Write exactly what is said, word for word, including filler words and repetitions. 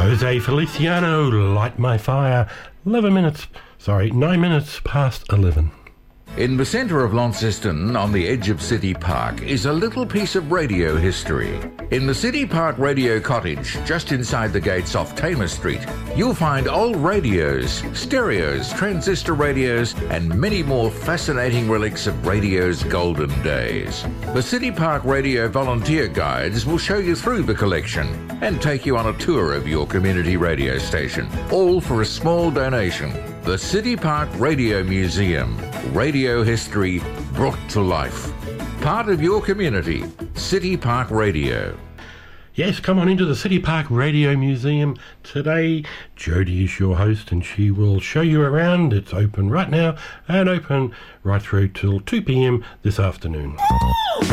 Jose Feliciano, Light My Fire. eleven minutes, sorry, nine minutes past eleven. In the centre of Launceston, on the edge of City Park, is a little piece of radio history. In the City Park Radio Cottage, just inside the gates off Tamer Street, you'll find old radios, stereos, transistor radios, and many more fascinating relics of radio's golden days. The City Park Radio volunteer guides will show you through the collection and take you on a tour of your community radio station, all for a small donation. The City Park Radio Museum. Radio history brought to life. Part of your community. City Park Radio. Yes, come on into the City Park Radio Museum. Today, Jodie is your host and she will show you around. It's open right now and open right through till two p.m. this afternoon.